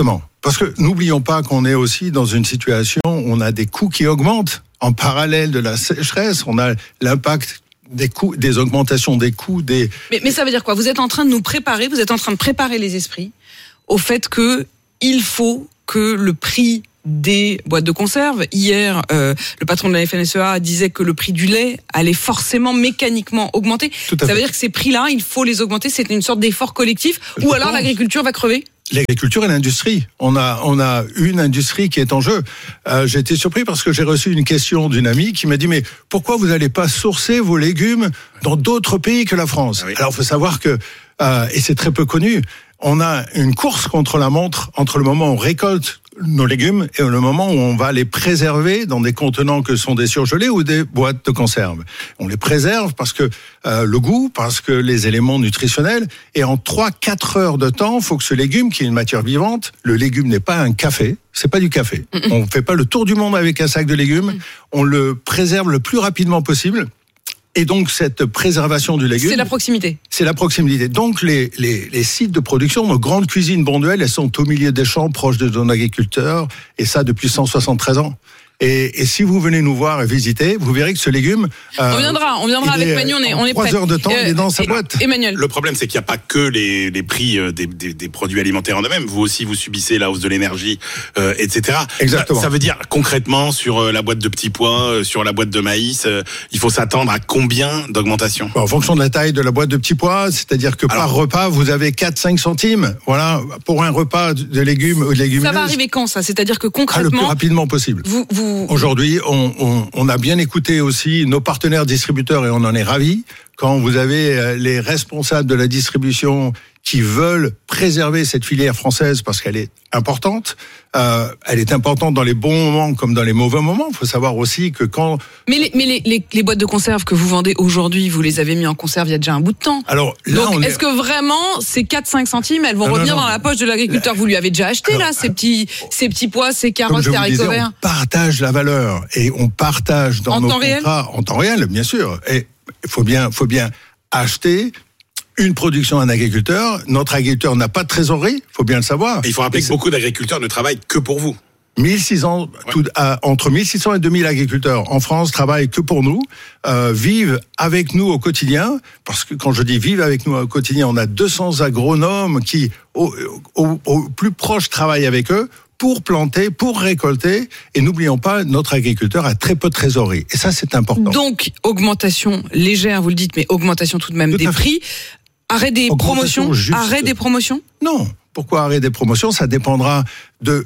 Parce que n'oublions pas qu'on est aussi dans une situation où on a des coûts qui augmentent. En parallèle de la sécheresse, on a l'impact des coûts, des augmentations des coûts, des... Mais, mais ça veut dire quoi? Vous êtes en train de nous préparer, vous êtes en train de préparer les esprits au fait que il faut que le prix des boîtes de conserve. Hier, euh, le patron de la F N S E A disait que le prix du lait allait forcément mécaniquement augmenter. Ça fait. veut dire que ces prix-là, il faut les augmenter. C'est une sorte d'effort collectif. Je Ou alors pense. l'agriculture va crever. L'agriculture et l'industrie. On a, on a une industrie qui est en jeu. Euh, j'ai été surpris parce que j'ai reçu une question d'une amie qui m'a dit, mais pourquoi vous n'allez pas sourcer vos légumes dans d'autres pays que la France? Ah oui. Alors, il faut savoir que, euh, et c'est très peu connu, on a une course contre la montre entre le moment où on récolte nos légumes et le moment où on va les préserver dans des contenants que sont des surgelés ou des boîtes de conserve. On les préserve parce que euh, le goût, parce que les éléments nutritionnels, et en trois quatre heures de temps, il faut que ce légume, qui est une matière vivante, le légume n'est pas un café, c'est pas du café. Mm-mm. On fait pas le tour du monde avec un sac de légumes, mm. on le préserve le plus rapidement possible. Et donc, cette préservation du légume... C'est la proximité. C'est la proximité. Donc, les, les, les sites de production, nos grandes cuisines bonduelles, elles sont au milieu des champs, proches de nos agriculteurs, et ça depuis cent soixante-treize ans. Et, et si vous venez nous voir et visiter, vous verrez que ce légume... Euh, on viendra, on viendra avec Manu, on est, on est prêt. trois heures de temps, euh, il est dans sa boîte. Emmanuel. Le problème, c'est qu'il n'y a pas que les, les prix des, des, des produits alimentaires en eux-mêmes. Vous aussi, vous subissez la hausse de l'énergie, euh, et cetera. Exactement. Ça, ça veut dire, concrètement, sur la boîte de petits pois, sur la boîte de maïs, euh, il faut s'attendre à combien d'augmentation? En fonction de la taille de la boîte de petits pois, c'est-à-dire que Alors, par repas, vous avez quatre à cinq centimes. Voilà, pour un repas de légumes ou de légumineuses. Ça va arriver quand, ça? C'est-à-dire que concrètement... Ah, le plus rapidement possible. Vous, vous... Aujourd'hui, On, on, on a bien écouté aussi nos partenaires distributeurs et on en est ravis. Quand vous avez les responsables de la distribution qui veulent préserver cette filière française parce qu'elle est importante, euh, elle est importante dans les bons moments comme dans les mauvais moments. Il faut savoir aussi que quand... Mais les, mais les, les, les boîtes de conserve que vous vendez aujourd'hui, vous les avez mis en conserve il y a déjà un bout de temps. Alors, là, Donc, on est-ce est... que vraiment ces quatre à cinq centimes, elles vont non, revenir non, non. dans la poche de l'agriculteur? Vous lui avez déjà acheté, Alors, là, ces petits, ces petits pois, ces Comme carottes, je ces vous haricots disais, verts? on partage la valeur et on partage dans En nos temps contrats réel en temps réel, bien sûr. Et il faut bien, faut bien acheter une production à un agriculteur. Notre agriculteur n'a pas de trésorerie, faut bien le savoir. Et il faut rappeler Et que beaucoup d'agriculteurs ne travaillent que pour vous. mille six cents, ouais. tout, à, entre mille six cents et deux mille agriculteurs en France travaillent que pour nous, euh, vivent avec nous au quotidien, parce que quand je dis vivent avec nous au quotidien, on a deux cents agronomes qui, au, au, au plus proche, travaillent avec eux pour planter, pour récolter, et n'oublions pas, notre agriculteur a très peu de trésorerie, et ça c'est important. Donc, augmentation légère, vous le dites, mais augmentation tout de même tout des prix, arrêt des promotions, juste. arrêt des promotions? Non. Pourquoi arrêt des promotions? Ça dépendra de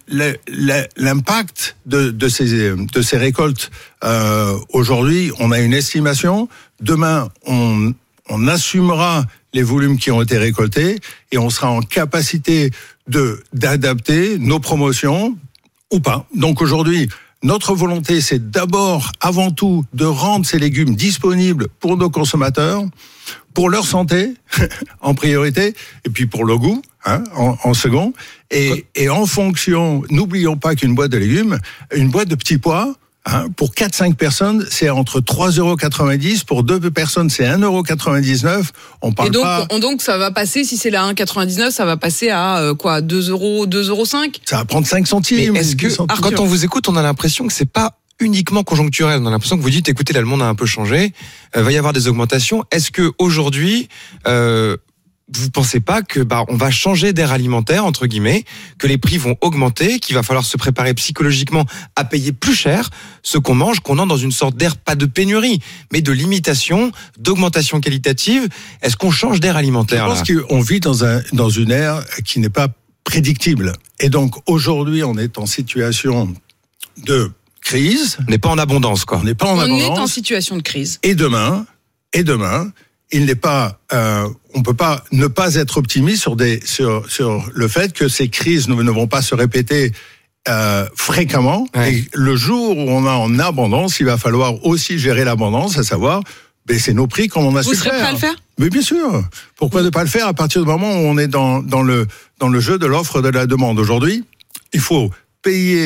l'impact de, de, ces, de ces récoltes. Euh, aujourd'hui, on a une estimation. Demain, on, on assumera les volumes qui ont été récoltés et on sera en capacité de d'adapter nos promotions ou pas. Donc aujourd'hui, notre volonté, c'est d'abord, avant tout, de rendre ces légumes disponibles pour nos consommateurs, pour leur santé, en priorité, et puis pour le goût, hein, en, en second. Et, et en fonction, n'oublions pas qu'une boîte de légumes, une boîte de petits pois, hein, pour quatre à cinq personnes, c'est entre trois euros quatre-vingt-dix. Pour deux personnes, c'est un euro quatre-vingt-dix-neuf. On parle Et donc, pas... on, donc, ça va passer, si c'est la un euro quatre-vingt-dix-neuf, ça va passer à euh, quoi, deux euros, deux euros cinq? Ça va prendre cinq centimes. Mais est-ce que, centimes. quand on vous écoute, on a l'impression que c'est pas uniquement conjoncturel. On a l'impression que vous dites, écoutez, là, le monde a un peu changé, euh, va y avoir des augmentations. Est-ce que aujourd'hui, euh, vous pensez pas que bah on va changer d'ère alimentaire entre guillemets, que les prix vont augmenter, qu'il va falloir se préparer psychologiquement à payer plus cher ce qu'on mange, qu'on entre dans une sorte d'ère pas de pénurie, mais de limitation, d'augmentation qualitative? Est-ce qu'on change d'ère alimentaire? Je pense là qu'on vit dans un dans une ère qui n'est pas prédictible. Et donc aujourd'hui, on est en situation de crise. On n'est pas en abondance, quoi. On n'est pas en on abondance. On est en situation de crise. Et demain, et demain, il n'est pas, euh, on peut pas ne pas être optimiste sur des, sur, sur le fait que ces crises ne, ne vont pas se répéter euh, fréquemment. Ouais. Et le jour où on a en abondance, il va falloir aussi gérer l'abondance, à savoir baisser nos prix comme on a Vous su serez faire. prêt à le faire? Mais bien sûr. Pourquoi ne pas le faire à partir du moment où on est dans, dans le, dans le jeu de l'offre et de la demande? Aujourd'hui, il faut payer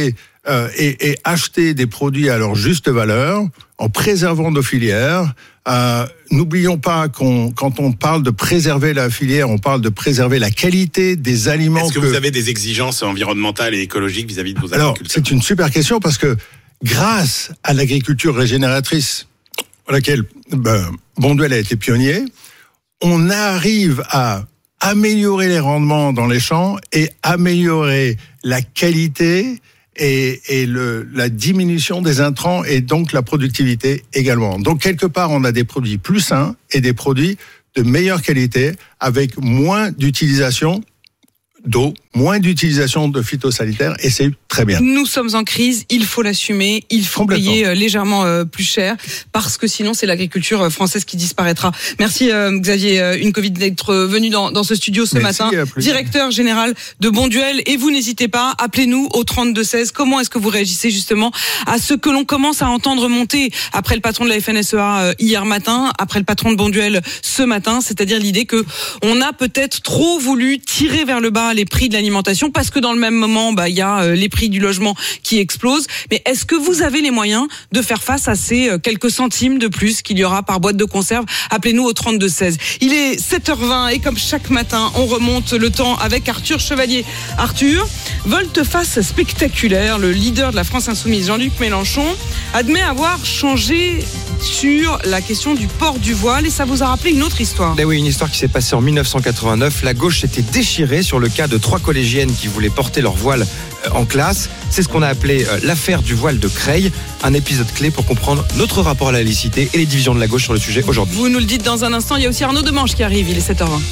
euh, et, et acheter des produits à leur juste valeur, en préservant nos filières. Euh, n'oublions pas qu'on, quand on parle de préserver la filière, on parle de préserver la qualité des aliments. Est-ce que, que vous avez des exigences environnementales et écologiques vis-à-vis de vos Alors, agriculteurs? c'est une super question parce que grâce à l'agriculture régénératrice, à laquelle ben, Bonduelle a été pionnier, on arrive à améliorer les rendements dans les champs et améliorer la qualité et, et le, la diminution des intrants et donc la productivité également. Donc quelque part, on a des produits plus sains et des produits de meilleure qualité avec moins d'utilisation d'eau, moins d'utilisation de phytosanitaires et c'est très bien. Nous sommes en crise, il faut l'assumer, il faut payer légèrement euh, plus cher parce que sinon c'est l'agriculture française qui disparaîtra. Merci euh, Xavier euh, Uncovid d'être venu dans, dans ce studio ce Merci, matin, directeur général de Bonduelle, et vous n'hésitez pas, appelez-nous au trente-deux seize. Comment est-ce que vous réagissez justement à ce que l'on commence à entendre monter après le patron de la F N S E A euh, hier matin, après le patron de Bonduelle ce matin, c'est-à-dire l'idée que on a peut-être trop voulu tirer vers le bas les prix de l'alimentation parce que dans le même moment, bah, il y a euh, les prix du logement qui explosent. Mais est-ce que vous avez les moyens de faire face à ces euh, quelques centimes de plus qu'il y aura par boîte de conserve? Appelez-nous au trente-deux seize. Il est sept heures vingt et comme chaque matin, on remonte le temps avec Arthur Chevalier. Arthur, volte-face spectaculaire, le leader de la France Insoumise, Jean-Luc Mélenchon, admet avoir changé sur la question du port du voile et ça vous a rappelé une autre histoire. Ben oui, une histoire qui s'est passée en dix-neuf cent quatre-vingt-neuf. La gauche s'était déchirée sur le cas de trois collégiennes qui voulaient porter leur voile en classe. C'est ce qu'on a appelé l'affaire du voile de Creil. Un épisode clé pour comprendre notre rapport à la laïcité et les divisions de la gauche sur le sujet aujourd'hui. Vous nous le dites dans un instant. Il y a aussi Arnaud Demange qui arrive. Il est sept heures vingt.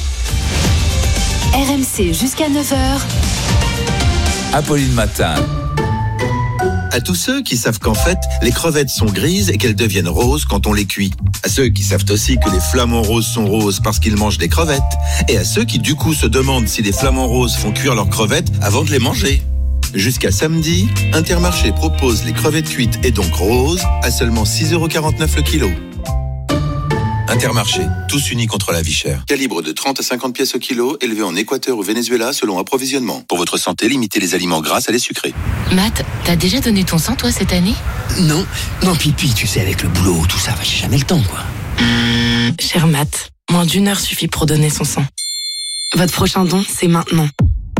R M C jusqu'à neuf heures. Apolline Matin. À tous ceux qui savent qu'en fait, les crevettes sont grises et qu'elles deviennent roses quand on les cuit. À ceux qui savent aussi que les flamants roses sont roses parce qu'ils mangent des crevettes. Et à ceux qui du coup se demandent si les flamants roses font cuire leurs crevettes avant de les manger. Jusqu'à samedi, Intermarché propose les crevettes cuites et donc roses à seulement six euros quarante-neuf le kilo. Intermarché, tous unis contre la vie chère. Calibre de trente à cinquante pièces au kilo, élevé en Équateur ou Venezuela selon approvisionnement. Pour votre santé, limitez les aliments gras à les sucrés. Matt, t'as déjà donné ton sang, toi, cette année? Non, non, Pipi, tu sais, avec le boulot, tout ça, j'ai jamais le temps, quoi. Mmh, cher Matt, moins d'une heure suffit pour donner son sang. Votre prochain don, c'est maintenant.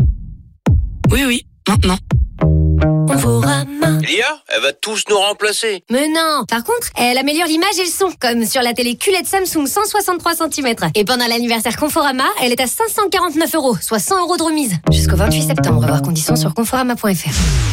Oui, oui, maintenant. Conforama. Lia, elle va tous nous remplacer. Mais non. Par contre, elle améliore l'image et le son, comme sur la télé Q L E D Samsung cent soixante-trois centimètres. Et pendant l'anniversaire Conforama, elle est à cinq cent quarante-neuf euros, soit cent euros de remise. Jusqu'au vingt-huit septembre. Voir conditions sur conforama point f r.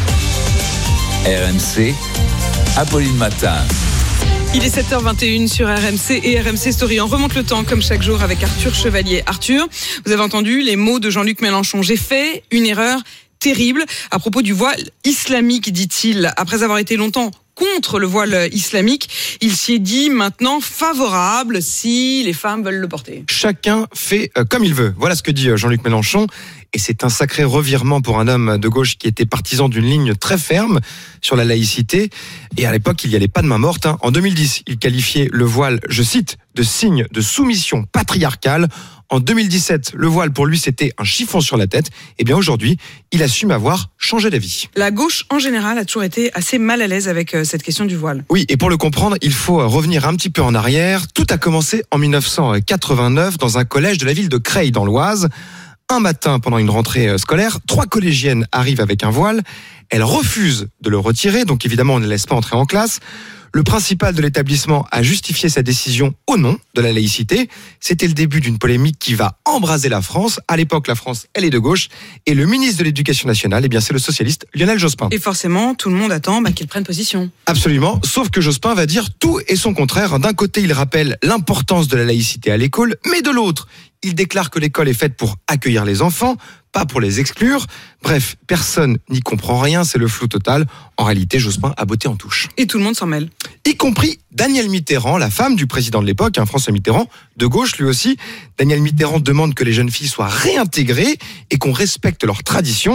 R M C, Apolline Matin. Il est sept heures vingt et une sur R M C et R M C Story. On remonte le temps comme chaque jour avec Arthur Chevalier. Arthur, vous avez entendu les mots de Jean-Luc Mélenchon. J'ai fait une erreur terrible à propos du voile islamique, dit-il. Après avoir été longtemps contre le voile islamique, il s'y est dit maintenant favorable si les femmes veulent le porter. Chacun fait comme il veut. Voilà ce que dit Jean-Luc Mélenchon. Et c'est un sacré revirement pour un homme de gauche qui était partisan d'une ligne très ferme sur la laïcité. Et à l'époque, il n'y allait pas de main morte. En deux mille dix, il qualifiait le voile, je cite, de signe de soumission patriarcale. En deux mille dix-sept, le voile pour lui c'était un chiffon sur la tête. Et bien aujourd'hui, il assume avoir changé d'avis. La gauche en général a toujours été assez mal à l'aise avec cette question du voile. Oui, et pour le comprendre, il faut revenir un petit peu en arrière. Tout a commencé en dix-neuf cent quatre-vingt-neuf dans un collège de la ville de Creil dans l'Oise. Un matin, pendant une rentrée scolaire, trois collégiennes arrivent avec un voile. Elles refusent de le retirer, donc évidemment on ne les laisse pas entrer en classe. Le principal de l'établissement a justifié sa décision au nom de la laïcité. C'était le début d'une polémique qui va embraser la France. À l'époque, la France, elle est de gauche. Et le ministre de l'Éducation nationale, eh bien, c'est le socialiste Lionel Jospin. Et forcément, tout le monde attend bah, qu'il prenne position. Absolument. Sauf que Jospin va dire tout et son contraire. D'un côté, il rappelle l'importance de la laïcité à l'école, mais de l'autre, il déclare que l'école est faite pour accueillir les enfants, pas pour les exclure. Bref, personne n'y comprend rien, c'est le flou total. En réalité, Jospin a botté en touche. Et tout le monde s'en mêle. Y compris Danielle Mitterrand, la femme du président de l'époque, hein, François Mitterrand, de gauche lui aussi. Danielle Mitterrand demande que les jeunes filles soient réintégrées et qu'on respecte leurs traditions.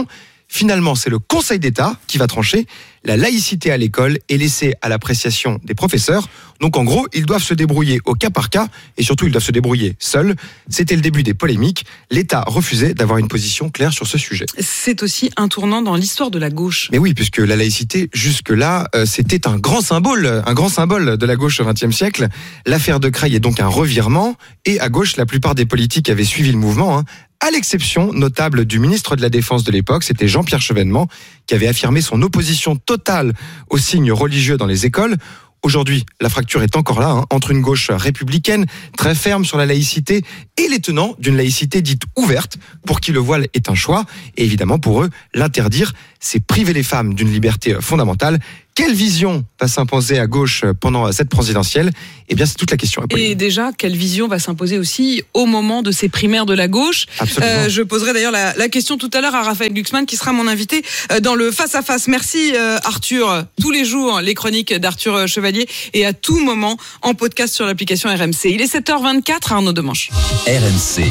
Finalement, c'est le Conseil d'État qui va trancher. La laïcité à l'école est laissée à l'appréciation des professeurs. Donc en gros, ils doivent se débrouiller au cas par cas et surtout ils doivent se débrouiller seuls. C'était le début des polémiques. L'État refusait d'avoir une position claire sur ce sujet. C'est aussi un tournant dans l'histoire de la gauche. Mais oui, puisque la laïcité, jusque-là, euh, c'était un grand symbole, un grand symbole de la gauche au vingtième siècle. L'affaire de Creil est donc un revirement et à gauche, la plupart des politiques avaient suivi le mouvement, hein. À l'exception notable du ministre de la Défense de l'époque, c'était Jean-Pierre Chevènement, qui avait affirmé son opposition totale aux signes religieux dans les écoles. Aujourd'hui, la fracture est encore là, hein, entre une gauche républicaine, très ferme sur la laïcité, et les tenants d'une laïcité dite ouverte, pour qui le voile est un choix. Et évidemment, pour eux, l'interdire, c'est priver les femmes d'une liberté fondamentale. Quelle vision va s'imposer à gauche pendant cette présidentielle ? Eh bien, c'est toute la question. Et déjà, quelle vision va s'imposer aussi au moment de ces primaires de la gauche ? euh, Je poserai d'ailleurs la, la question tout à l'heure à Raphaël Glucksmann, qui sera mon invité dans le face-à-face. Merci euh, Arthur. Tous les jours, les chroniques d'Arthur Chevalier et à tout moment en podcast sur l'application R M C. Il est sept heures vingt-quatre, Arnaud Demanche. R M C.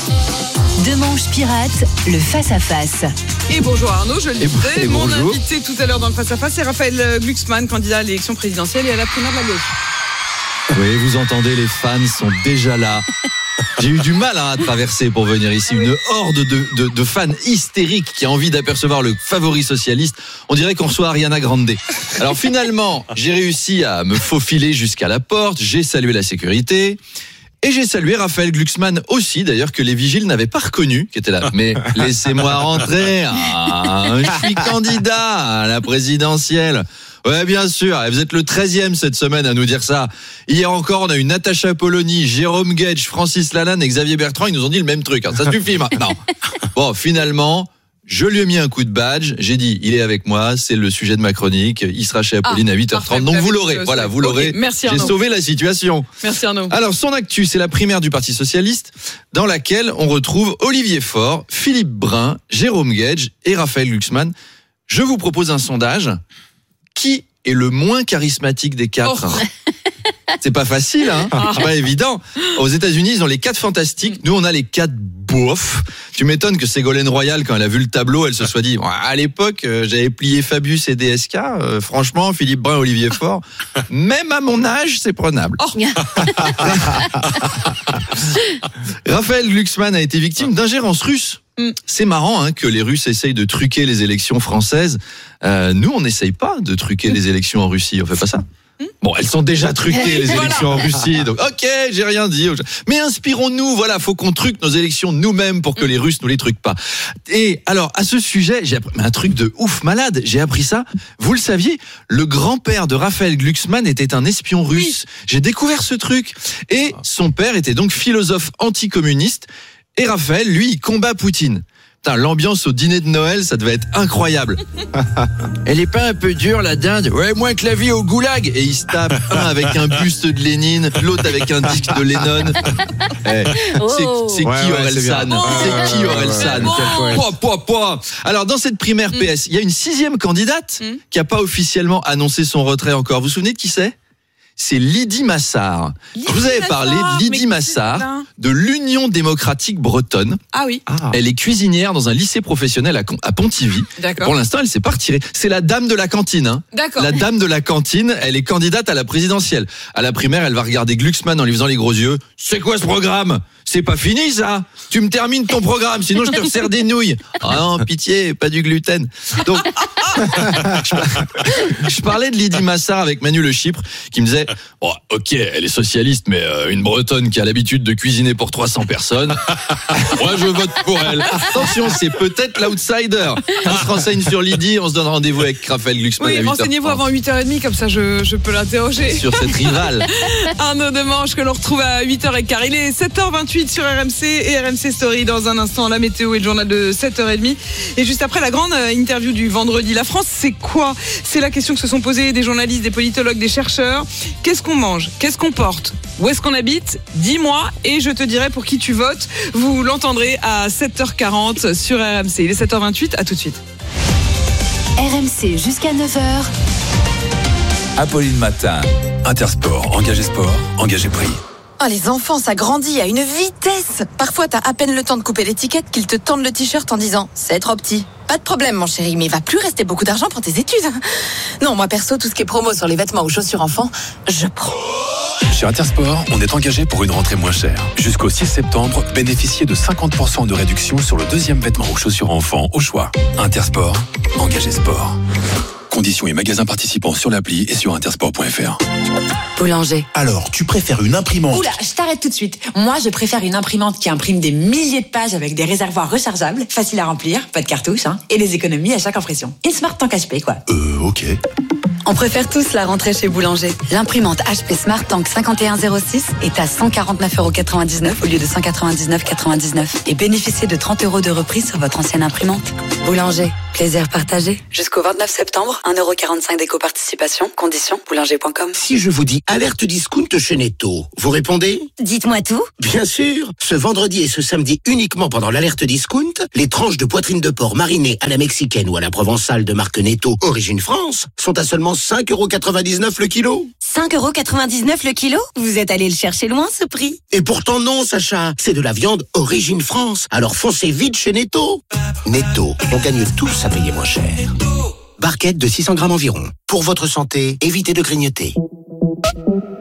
Demanche pirate, le face-à-face. Et bonjour Arnaud, je le disais, Et mon bonjour. invité tout à l'heure dans le face-à-face, c'est Raphaël Glucksmann, candidat à l'élection présidentielle et à la primaire de la gauche. Oui, vous entendez, les fans sont déjà là. J'ai eu du mal hein, à traverser pour venir ici. Une horde de, de, de fans hystériques qui a envie d'apercevoir le favori socialiste. On dirait qu'on reçoit Ariana Grande. Alors finalement, j'ai réussi à me faufiler jusqu'à la porte. J'ai salué la sécurité. Et j'ai salué Raphaël Glucksmann aussi, d'ailleurs, que les vigiles n'avaient pas reconnu, qui était là. Mais laissez-moi rentrer. Ah, je suis candidat à la présidentielle. Ouais, bien sûr. Vous êtes le treizième cette semaine à nous dire ça. Hier encore, on a eu Natacha Polony, Jérôme Gage, Francis Lalanne et Xavier Bertrand. Ils nous ont dit le même truc. Ça suffit maintenant. Bon, finalement, je lui ai mis un coup de badge. J'ai dit, il est avec moi. C'est le sujet de ma chronique. Il sera chez Apolline ah, à huit heures trente. Donc vous l'aurez. Voilà, vous l'aurez. Okay, merci Arnaud. J'ai sauvé la situation. Merci Arnaud. Alors, son actu, c'est la primaire du Parti Socialiste, dans laquelle on retrouve Olivier Faure, Philippe Brun, Jérôme Gage et Raphaël Glucksmann. Je vous propose un sondage. Qui est le moins charismatique des quatre? Oh. C'est pas facile, hein. C'est pas évident. Aux États-Unis, ils ont les quatre fantastiques. Nous, on a les quatre bof. Tu m'étonnes que Ségolène Royal, quand elle a vu le tableau, elle se soit dit, à l'époque, euh, j'avais plié Fabius et D S K. Euh, franchement, Philippe Brun, Olivier Faure, même à mon âge, c'est prenable. Oh. Raphaël Glucksmann a été victime d'ingérence russe. C'est marrant hein, que les Russes essayent de truquer les élections françaises. Euh, nous, on n'essaye pas de truquer les élections en Russie. On fait pas ça. Bon, elles sont déjà truquées, les élections en Russie. Donc, ok, j'ai rien dit. Mais inspirons-nous. Voilà, faut qu'on truque nos élections nous-mêmes pour que les Russes nous les truquent pas. Et alors, à ce sujet, j'ai appris un truc de ouf malade. J'ai appris ça. Vous le saviez, le grand-père de Raphaël Glucksmann était un espion russe. J'ai découvert ce truc. Et son père était donc philosophe anticommuniste. Et Raphaël, lui, il combat Poutine. Putain, l'ambiance au dîner de Noël, ça devait être incroyable. Elle est pas un peu dure, la dinde? Ouais, moins que la vie au goulag. Et il se tape un avec un buste de Lénine, l'autre avec un disque de Lennon. Eh, Oh. c'est, c'est Ouais, qui ouais, Aurel c'est bien. San? Oh. C'est qui Aurel San? Pouah, pouah, pouah. Alors, dans cette primaire P S, il y a une sixième candidate qui a pas officiellement annoncé son retrait encore. Vous vous souvenez de qui c'est? C'est Lydie Massard. Je vous avais parlé de Lydie Massard, de l'Union démocratique bretonne. Ah oui. Elle est cuisinière dans un lycée professionnel à, Con- à Pontivy. D'accord. Pour l'instant, elle s'est pas retirée. C'est la dame de la cantine. Hein. D'accord. La dame de la cantine, elle est candidate à la présidentielle. À la primaire, elle va regarder Glucksmann en lui faisant les gros yeux. C'est quoi ce programme? C'est pas fini ça. Tu me termines ton programme, sinon je te resserre des nouilles. Ah non, pitié, pas du gluten. Donc, je parlais de Lydie Massard avec Manu Le Chypre, qui me disait, oh, ok, elle est socialiste, mais euh, une Bretonne qui a l'habitude de cuisiner pour trois cents personnes. Moi, je vote pour elle. Attention, c'est peut-être l'outsider. On se renseigne sur Lydie, on se donne rendez-vous avec Raphaël Glucksmann Oui, à huit heures trente. renseignez-vous avant huit heures trente, comme ça je, je peux l'interroger. Sur cette rivale. Arnaud Demanche, que l'on retrouve à huit heures quinze. Il est sept heures vingt-huit sur R M C et R M C Story. Dans un instant, la météo et le journal de sept heures trente. Et juste après, la grande interview du vendredi. La France, c'est quoi? C'est la question que se sont posées des journalistes, des politologues, des chercheurs. Qu'est-ce qu'on mange? Qu'est-ce qu'on porte? Où est-ce qu'on habite? Dis-moi et je te dirai pour qui tu votes. Vous l'entendrez à sept heures quarante sur R M C. Il est sept heures vingt-huit, à tout de suite. R M C jusqu'à neuf heures. Apolline Matin. Intersport, engagé sport, engagé prix. Oh, les enfants, ça grandit à une vitesse. Parfois, t'as à peine le temps de couper l'étiquette qu'ils te tendent le t-shirt en disant « c'est trop petit ». Pas de problème, mon chéri, mais il va plus rester beaucoup d'argent pour tes études. Non, moi perso, tout ce qui est promo sur les vêtements ou chaussures enfants, je prends. Chez Intersport, on est engagé pour une rentrée moins chère. Jusqu'au six septembre, bénéficiez de cinquante pour cent de réduction sur le deuxième vêtement ou chaussures enfants au choix. Intersport, engagé sport. Conditions et magasins participants sur l'appli et sur intersport point f r. Boulanger. Alors, tu préfères une imprimante? Oula, je t'arrête tout de suite. Moi, je préfère une imprimante qui imprime des milliers de pages avec des réservoirs rechargeables, faciles à remplir, pas de cartouches, hein, et des économies à chaque impression. Une Smart Tank H P, quoi. Euh, ok. On préfère tous la rentrée chez Boulanger. L'imprimante H P Smart Tank cinquante et un zéro six est à cent quarante-neuf euros quatre-vingt-dix-neuf au lieu de cent quatre-vingt-dix-neuf euros quatre-vingt-dix-neuf et bénéficiez de trente euros de reprise sur votre ancienne imprimante. Boulanger, plaisir partagé. Jusqu'au vingt-neuf septembre, un euro quarante-cinq d'éco-participation. Conditions, boulanger point com. Si je vous dis alerte discount chez Netto, vous répondez? Dites-moi tout. Bien sûr. Ce vendredi et ce samedi uniquement pendant l'alerte discount, les tranches de poitrine de porc marinées à la mexicaine ou à la provençale de marque Netto Origine France sont à seulement cinq euros quatre-vingt-dix-neuf le kilo. cinq euros quatre-vingt-dix-neuf le kilo? Vous êtes allé le chercher loin, ce prix. Et pourtant non, Sacha. C'est de la viande Origine France. Alors foncez vite chez Netto. Netto, on gagne tous à payer moins cher. Barquette de six cents grammes environ. Pour votre santé, évitez de grignoter.